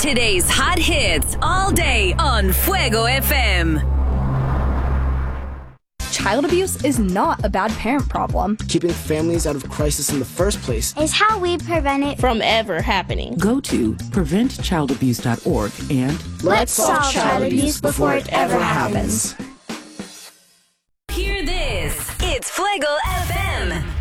Today's hot hits all day on Fuego FM. Child abuse is not a bad parent problem. Keeping families out of crisis in the first place is how we prevent it from ever happening. Go to preventchildabuse.org and let's solve child abuse before it ever happens. Hear this. It's Fuego FM.